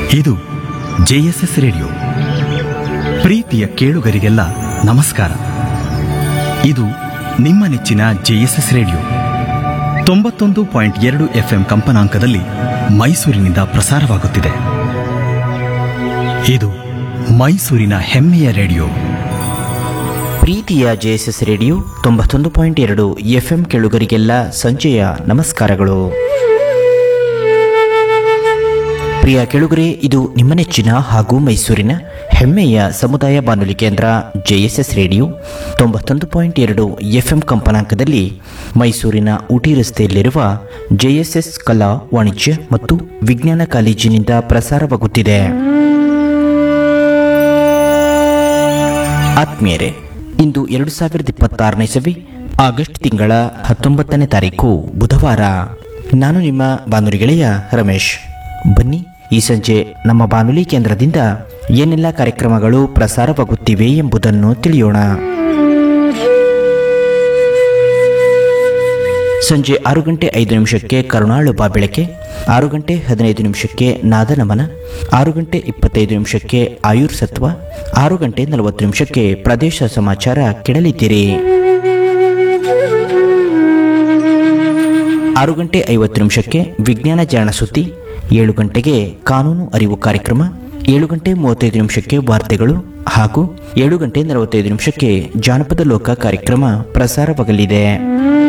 ಇದು JSS radio. ಪ್ರೀತಿಯ ಕೇಳುಗರಿಗೆಲ್ಲ ನಮಸ್ಕಾರ. ಇದು ನಿಮ್ಮ ನೆಚ್ಚಿನ ಜೆಎಸ್ಎಸ್ ರೇಡಿಯೋ 91.2 FM ಕಂಪನಾಂಕದಲ್ಲಿ ಮೈಸೂರಿನಿಂದ ಪ್ರಸಾರವಾಗುತ್ತಿದೆ. ಇದು ಮೈಸೂರಿನ ಹೆಮ್ಮೆಯ ರೇಡಿಯೋ. ಪ್ರೀತಿಯ ಜೆಎಸ್ಎಸ್ ರೇಡಿಯೋ 91.2 FM ಕೇಳುಗರಿಗೆಲ್ಲ ಸಂಜೆಯ ನಮಸ್ಕಾರಗಳು. ಪ್ರಿಯ ಕೇಳುಗರೆ, ಇದು ನಿಮ್ಮ ನೆಚ್ಚಿನ ಹಾಗೂ ಮೈಸೂರಿನ ಹೆಮ್ಮೆಯ ಸಮುದಾಯ ಬಾನುಲಿ ಕೇಂದ್ರ ಜೆಎಸ್ಎಸ್ ರೇಡಿಯೋ 91.2 FM ಕಂಪನಾಂಕದಲ್ಲಿ ಮೈಸೂರಿನ ಊಟಿ ರಸ್ತೆಯಲ್ಲಿರುವ ಜೆಎಸ್ಎಸ್ ಕಲಾ ವಾಣಿಜ್ಯ ಮತ್ತು ವಿಜ್ಞಾನ ಕಾಲೇಜಿನಿಂದ ಪ್ರಸಾರವಾಗುತ್ತಿದೆ. ಆತ್ಮೀಯರೇ, ಇಂದು 2026ನೇ ಇಸವಿ ಆಗಸ್ಟ್ ತಿಂಗಳ 19ನೇ ತಾರೀಕು ಬುಧವಾರ. ನಾನು ನಿಮ್ಮ ಬಾನುಲಿ ಗೆಳೆಯ ರಮೇಶ್. ಬನ್ನಿ, ಈ ಸಂಜೆ ನಮ್ಮ ಬಾನುಲಿ ಕೇಂದ್ರದಿಂದ ಏನೆಲ್ಲ ಕಾರ್ಯಕ್ರಮಗಳು ಪ್ರಸಾರವಾಗುತ್ತಿವೆ ಎಂಬುದನ್ನು ತಿಳಿಯೋಣ. ಸಂಜೆ 6:05 ಕರುಣಾಳು ಬಾ ಬೆಳಕೆ, 6:15 ನಾದನಮನ, 6:25 ಆಯುರ್ ಸತ್ವ, 6:40 ಪ್ರದೇಶ ಸಮಾಚಾರ ಕೇಳಲಿದ್ದೀರಿ. 6:50 ವಿಜ್ಞಾನ ಜಾಣ ಸುದ್ದಿ, 7 ಗಂಟೆಗೆ ಕಾನೂನು ಅರಿವು ಕಾರ್ಯಕ್ರಮ, 7:35 ವಾರ್ತೆಗಳು ಹಾಗೂ 7:45 ಜಾನಪದ ಲೋಕ ಕಾರ್ಯಕ್ರಮ ಪ್ರಸಾರವಾಗಲಿದೆ.